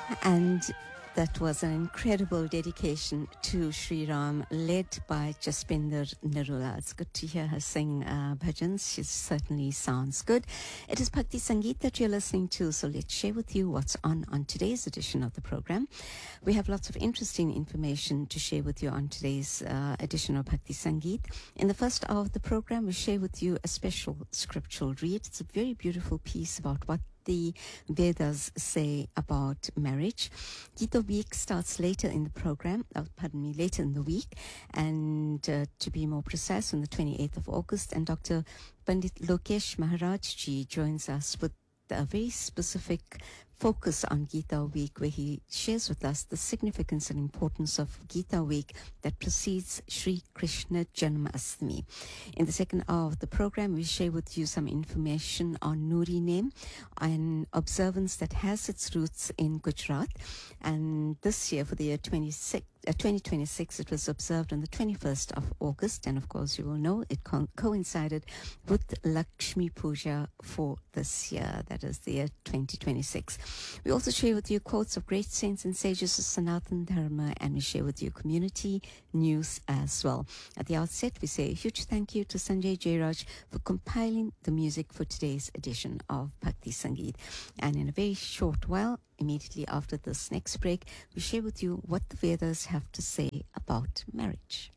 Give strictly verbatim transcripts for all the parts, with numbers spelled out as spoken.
And that was an incredible dedication to Sri Ram, led by Jaspinder Nirula. It's good to hear her sing uh, bhajans. She certainly sounds good. It is Bhakti Sangeet that you're listening to, so let's share with you what's on on today's edition of the program. We have lots of interesting information to share with you on today's uh, edition of Bhakti Sangeet. In the first hour of the program, we share with you a special scriptural read. It's a very beautiful piece about what the Vedas say about marriage. Gita Week starts later in the program, uh, pardon me, later in the week, and uh, to be more precise, on the twenty-eighth of August, and Doctor Pandit Lokesh Maharaj Ji joins us with a very specific focus on Gita Week, where he shares with us the significance and importance of Gita Week that precedes Sri Krishna Janmashtami. In the second hour of the program, we share with you some information on Nuri name, an observance that has its roots in Gujarat. And this year, for the year twenty-six, uh, twenty twenty-six, it was observed on the twenty-first of August. And of course, you will know it co- coincided with Lakshmi Puja for this year, that is the year twenty twenty-six. We also share with you quotes of great saints and sages of Sanatan Dharma, and we share with you community news as well. At the outset, we say a huge thank you to Sanjay Jairaj for compiling the music for today's edition of Bhakti Sangeet. And in a very short while, immediately after this next break, we share with you what the Vedas have to say about marriage.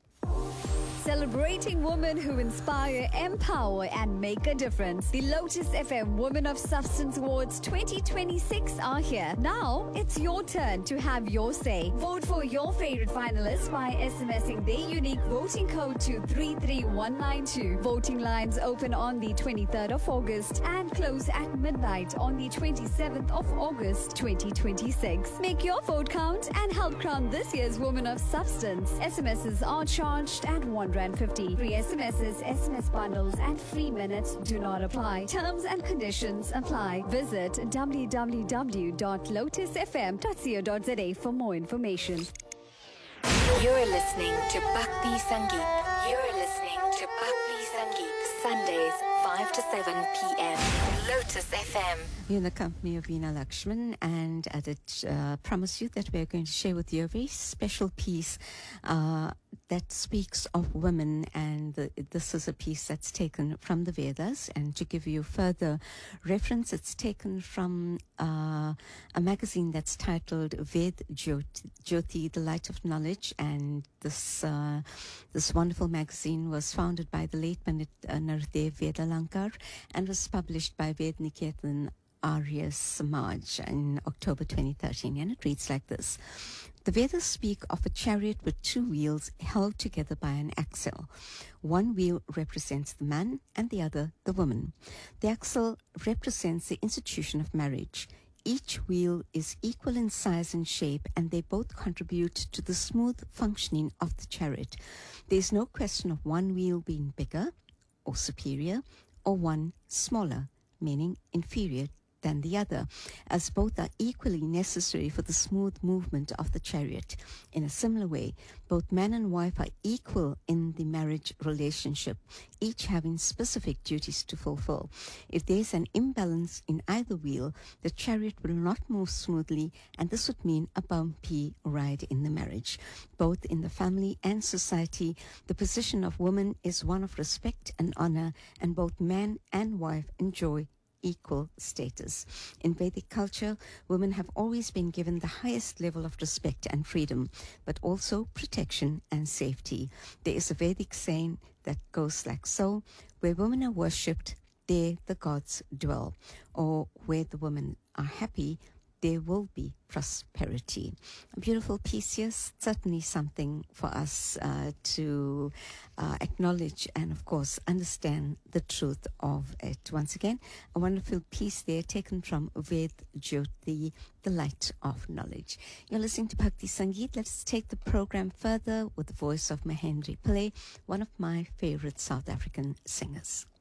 Celebrating women who inspire, empower, and make a difference. The Lotus F M Women of Substance Awards twenty twenty-six are here. Now, it's your turn to have your say. Vote for your favorite finalists by SMSing their unique voting code to three three one nine two. Voting lines open on the twenty-third of August and close at midnight on the twenty-seventh of August twenty twenty-six. Make your vote count and help crown this year's Women of Substance. S M Ses are charged at one rand fifty. Free S M Ses, S M S bundles, and free minutes do not apply. Terms and conditions apply. Visit w w w dot lotus f m dot co dot z a for more information. You're listening to Bhakti Sangeet. You're listening to Bhakti Sangeet. Sundays, five to seven p.m. Lotus F M. You're in the company of Veena Lakshman, and I did uh, promise you that we're going to share with you a very special piece uh, that speaks of women, and the, this is a piece that's taken from the Vedas. And to give you further reference, it's taken from uh, a magazine that's titled Ved Jyoti, Jyoti, the Light of Knowledge, and this uh, this wonderful magazine was founded by the late Pandit uh, Naradev Vedalankar and was published by Ved Niketan Arya Samaj in October twenty thirteen, and it reads like this. The Vedas speak of a chariot with two wheels held together by an axle. One wheel represents the man and the other the woman. The axle represents the institution of marriage. Each wheel is equal in size and shape, and they both contribute to the smooth functioning of the chariot. There is no question of one wheel being bigger or superior, or one smaller, meaning inferior than the other, as both are equally necessary for the smooth movement of the chariot. In a similar way, both man and wife are equal in the marriage relationship, each having specific duties to fulfill. If there is an imbalance in either wheel, the chariot will not move smoothly, and this would mean a bumpy ride in the marriage. Both in the family and society, the position of woman is one of respect and honor, and both man and wife enjoy equal status. In Vedic culture, women have always been given the highest level of respect and freedom, but also protection and safety. There is a Vedic saying that goes like so: where women are worshipped, there the gods dwell, or where the women are happy, there will be prosperity. A beautiful piece, yes, certainly something for us uh, to uh, acknowledge and, of course, understand the truth of it. Once again, a wonderful piece there taken from Ved Jyoti, the Light of Knowledge. You're listening to Bhakti Sangeet. Let's take the program further with the voice of Mahendri Pillai, one of my favorite South African singers.